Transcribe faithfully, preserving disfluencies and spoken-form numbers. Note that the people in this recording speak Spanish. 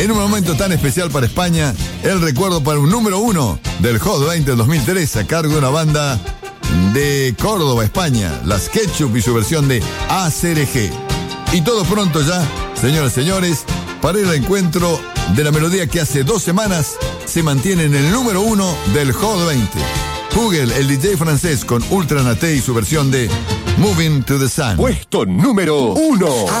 En un momento tan especial para España, el recuerdo para un número uno del Hot veinte dos mil tres a cargo de una banda de Córdoba, España, las Ketchup y su versión de A C R G. Y todo pronto ya, señoras y señores, para el encuentro de la melodía que hace dos semanas se mantiene en el número uno del Hot veinte. Google, el D J francés con Ultra Naté y su versión de Moving to the Sun. Puesto número uno.